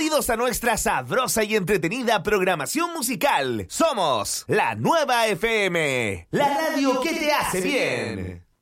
Bienvenidos a nuestra sabrosa y entretenida programación musical. Somos la Nueva FM, la radio que te hace bien.